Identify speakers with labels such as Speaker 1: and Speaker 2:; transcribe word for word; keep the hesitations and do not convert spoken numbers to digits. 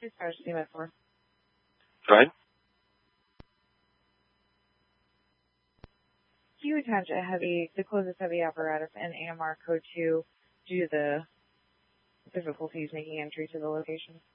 Speaker 1: Dispatch team at four.
Speaker 2: Go ahead.
Speaker 1: Can you attach a heavy, the closest heavy apparatus and A M R code two due to the difficulties making entry to the location?